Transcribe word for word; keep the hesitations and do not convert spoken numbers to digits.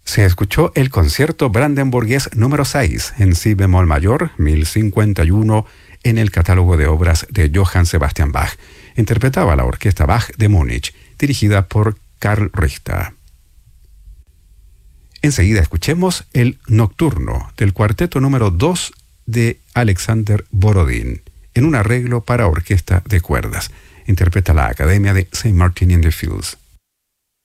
Se escuchó el concierto brandenburgués número seis en si bemol mayor, mil cincuenta y uno, en el catálogo de obras de Johann Sebastian Bach. Interpretaba la Orquesta Bach de Múnich, dirigida por Karl Richter. Enseguida escuchemos el Nocturno del cuarteto número dos de Alexander Borodin, en un arreglo para orquesta de cuerdas. Interpreta la Academia de Saint Martin in the Fields.